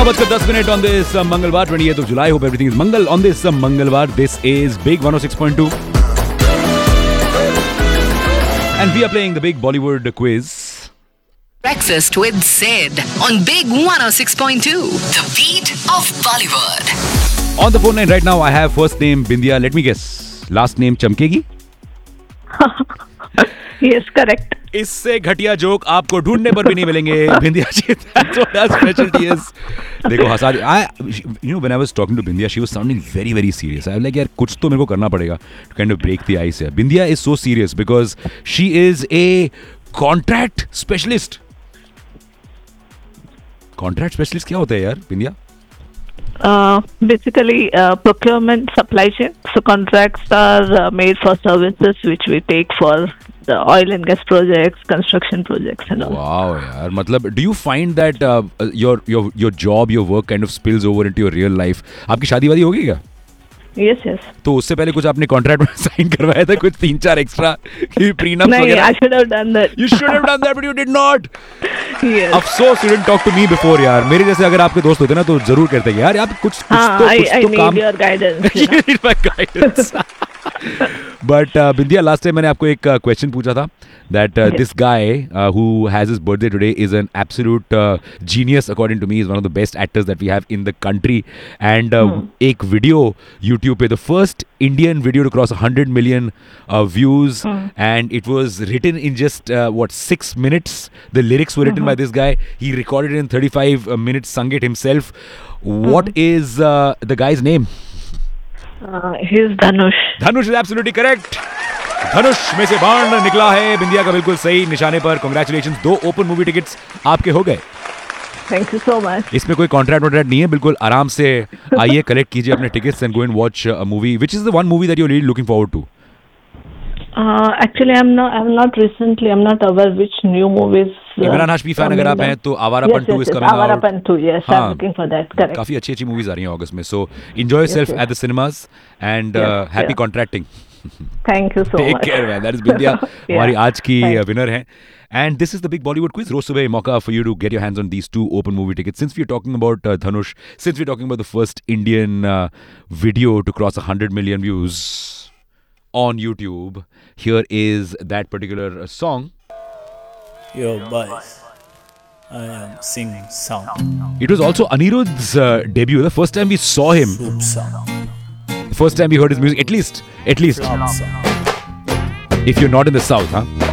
9:10 on this Mangalwar, 28th of July. Hope everything is Mangal on this Mangalwar. This is Big 106.2. And we are playing the Big Bollywood quiz. Breakfast with Sid on Big 106.2. The beat of Bollywood. On the phone line right now, I have first name Bindya. Let me guess. Last name Chamkegi? Yes, correct. इससे घटिया joke आपको ढूंढने पर भी नहीं मिलेंगे बिंदिया जी. That's what our specialty is. देखो हसा when I was talking to Bindya, she was sounding very very serious. I was like यार कुछ तो मेरे को करना पड़ेगा to kind of break the ice here. Bindya is so serious because she is a contract specialist. Contract specialist क्या होता है यार Bindya? Basically, procurement supply chain. So contracts are made for services which we take for the oil and gas projects, construction projects, and all. Wow, yaar. Matlab, do you find that your job, your work kind of spills over into your real life? आपकी शादी वादी हो गई क्या? Yes, yes. तो उससे पहले कुछ आपने कॉन्ट्रैक्ट में साइन करवाया था कुछ 3-4 एक्स्ट्रा कि प्रीनप नहीं, वगैरह? I should have done that. You should have done that, but you did not. Yes. अफसोस you didn't talk to me before यार. मेरे जैसे अगर आपके दोस्त होते ना तो जरूर कहते यार आप कुछ I need काम. your guidance. You need my guidance. But Bindya, last time मैंने आपको एक question पूछा था that this guy who has his birthday today is an absolute genius according to me. He's one of the best actors that we have in the country. And एक video YouTube पे, the first Indian video to cross 100 million views, and it was written in just 6 minutes. The lyrics were written by this guy. He recorded it in 35 minutes, sung it himself. What is the guy's name? He's Dhanush. Dhanush is absolutely correct. धनुष में से बाण निकला है बिंदिया का बिल्कुल सही निशाने पर. Congratulations, 2 ओपन मूवी टिकट्स आपके हो गए. Thank you so much. इसमें कोई कॉन्ट्रैक्ट वॉन्ट्रैक्ट नहीं है. बिल्कुल आराम से आइए, कलेक्ट कीजिए अपने tickets and go and watch a movie. Which is the one movie that you're really looking forward to? Actually, I'm not aware which new movies. Imran Hashmi fan अगर आप हैं तो Awarapan 2 is coming out. Awarapan 2, yes, I'm looking for that. Correct. काफी अच्छी movies आ रही हैं अगस्त में. So enjoy yourself at the cinemas and happy contracting. Thank you so much. Take care, man. That is Bindya. हमारी आज की विनर है. And this is the Big Bollywood quiz. रोज सुबह मौका for you to get your hands on these 2 open movie tickets. Since we're talking about Dhanush, since we're talking about the first Indian video to cross 100 million views on YouTube, here is that particular song. Yo, boys, I am singing sound. It was also Anirudh's debut. The first time we saw him. Soup sound. The first time we heard his music, at least. Flop sound. If you're not in the south, huh?